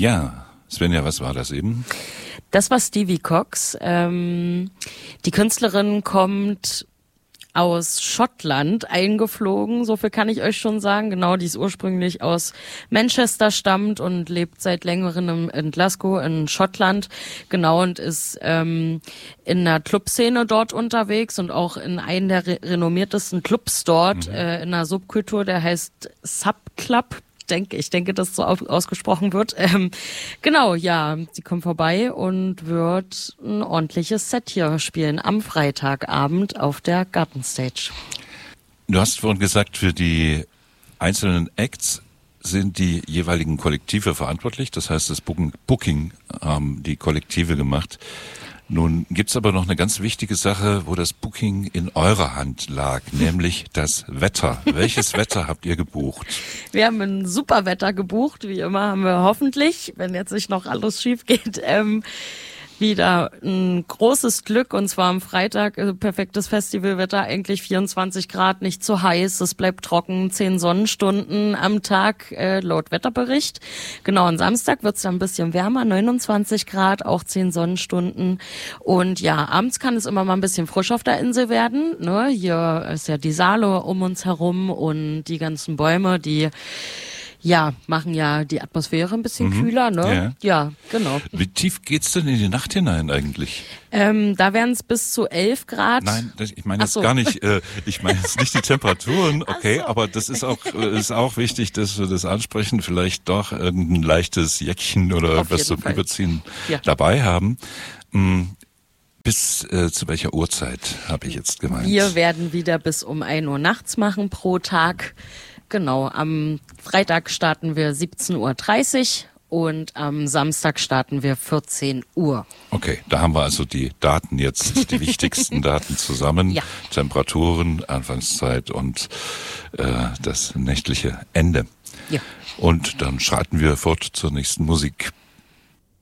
Ja, Svenja, was war das eben? Das war Stevie Cox. Die Künstlerin kommt aus Schottland eingeflogen, so viel kann ich euch schon sagen. Genau, die ist ursprünglich aus Manchester, stammt und lebt seit längerem in Glasgow in Schottland. Genau, und ist in der Clubszene dort unterwegs und auch in einem der renommiertesten Clubs dort, in einer Subkultur, der heißt Subclub. Ich denke, dass so ausgesprochen wird. Genau, ja, sie kommt vorbei und wird ein ordentliches Set hier spielen am Freitagabend auf der Gartenstage. Du hast vorhin gesagt, für die einzelnen Acts sind die jeweiligen Kollektive verantwortlich. Das heißt, das Booking haben die Kollektive gemacht. Nun gibt's aber noch eine ganz wichtige Sache, wo das Booking in eurer Hand lag, nämlich das Wetter. Welches Wetter habt ihr gebucht? Wir haben ein super Wetter gebucht, wie immer haben wir hoffentlich, wenn jetzt nicht noch alles schief geht, wieder ein großes Glück, und zwar am Freitag perfektes Festivalwetter, eigentlich 24 Grad, nicht zu heiß, es bleibt trocken, 10 Sonnenstunden am Tag laut Wetterbericht. Genau, am Samstag wird's dann ein bisschen wärmer, 29 Grad, auch 10 Sonnenstunden, und ja, abends kann es immer mal ein bisschen frisch auf der Insel werden, ne? Hier ist ja die Saale um uns herum und die ganzen Bäume, die machen ja die Atmosphäre ein bisschen kühler, ne? Ja, genau. Wie tief geht's denn in die Nacht hinein eigentlich? Da wären es bis zu 11 Grad. Nein, ich meine jetzt gar nicht, ich meine jetzt nicht die Temperaturen, okay, aber das ist auch wichtig, dass wir das ansprechen, vielleicht doch irgendein leichtes Jäckchen oder irgendwas zum Überziehen dabei haben. Bis zu welcher Uhrzeit habe ich jetzt gemeint? Wir werden wieder bis um 1 Uhr nachts machen pro Tag. Genau, am Freitag starten wir 17:30 Uhr und am Samstag starten wir 14 Uhr. Okay, da haben wir also die Daten jetzt, die wichtigsten Daten zusammen. Ja. Temperaturen, Anfangszeit und das nächtliche Ende. Ja. Und dann schreiten wir fort zur nächsten Musik.